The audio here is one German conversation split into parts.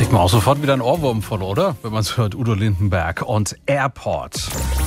Kriegt man auch sofort wieder einen Ohrwurm von, oder? Wenn man es hört, Udo Lindenberg und Airport.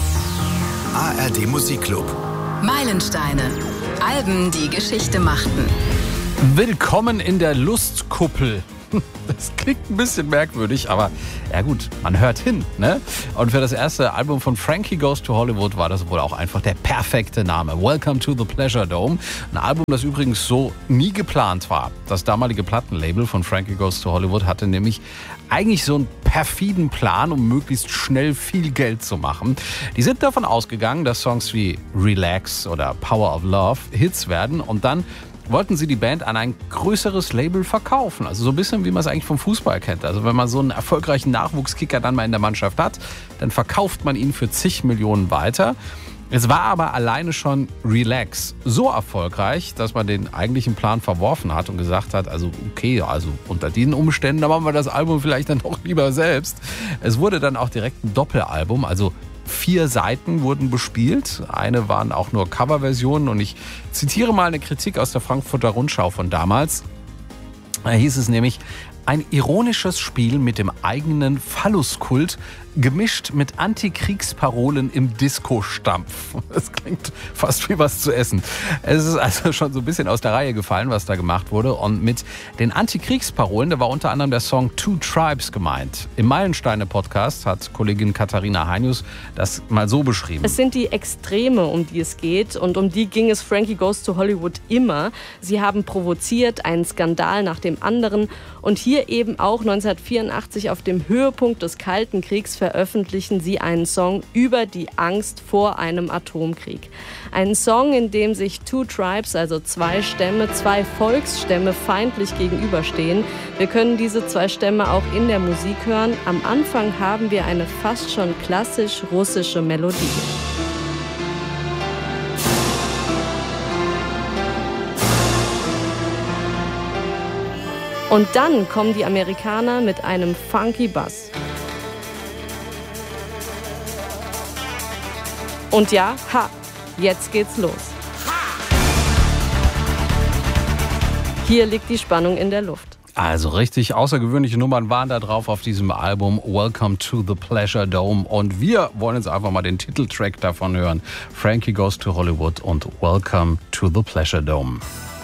ARD Musikclub. Meilensteine. Alben, die Geschichte machten. Willkommen in der Lustkuppel. Das klingt ein bisschen merkwürdig, aber ja gut, man hört hin, ne? Und für das erste Album von Frankie Goes to Hollywood war das wohl auch einfach der perfekte Name. Welcome to the Pleasure Dome. Ein Album, das übrigens so nie geplant war. Das damalige Plattenlabel von Frankie Goes to Hollywood hatte nämlich eigentlich so einen perfiden Plan, um möglichst schnell viel Geld zu machen. Die sind davon ausgegangen, dass Songs wie Relax oder Power of Love Hits werden und dann wollten sie die Band an ein größeres Label verkaufen. Also so ein bisschen, wie man es eigentlich vom Fußball kennt. Also wenn man so einen erfolgreichen Nachwuchskicker dann mal in der Mannschaft hat, dann verkauft man ihn für zig Millionen weiter. Es war aber alleine schon Relax so erfolgreich, dass man den eigentlichen Plan verworfen hat und gesagt hat, also okay, also unter diesen Umständen, da machen wir das Album vielleicht dann doch lieber selbst. Es wurde dann auch direkt ein Doppelalbum, also 4 Seiten wurden bespielt. Eine waren auch nur Coverversionen und ich zitiere mal eine Kritik aus der Frankfurter Rundschau von damals. Da hieß es nämlich: ein ironisches Spiel mit dem eigenen Phalluskult, gemischt mit Antikriegsparolen im Disco-Stampf. Das klingt fast wie was zu essen. Es ist also schon so ein bisschen aus der Reihe gefallen, was da gemacht wurde. Und mit den Antikriegsparolen, da war unter anderem der Song Two Tribes gemeint. Im Meilensteine-Podcast hat Kollegin Katharina Heinius das mal so beschrieben. Es sind die Extreme, um die es geht. Und um die ging es Frankie Goes to Hollywood immer. Sie haben provoziert, einen Skandal nach dem anderen. Und hier eben auch 1984 auf dem Höhepunkt des Kalten Kriegs veröffentlichen sie einen Song über die Angst vor einem Atomkrieg. Einen Song, in dem sich Two Tribes, also 2 Stämme, 2 Volksstämme feindlich gegenüberstehen. Wir können diese 2 Stämme auch in der Musik hören. Am Anfang haben wir eine fast schon klassisch russische Melodie. Und dann kommen die Amerikaner mit einem funky Bass. Und ja, jetzt geht's los. Hier liegt die Spannung in der Luft. Also richtig außergewöhnliche Nummern waren da drauf auf diesem Album Welcome to the Pleasure Dome. Und wir wollen jetzt einfach mal den Titeltrack davon hören. Frankie Goes to Hollywood und Welcome to the Pleasure Dome.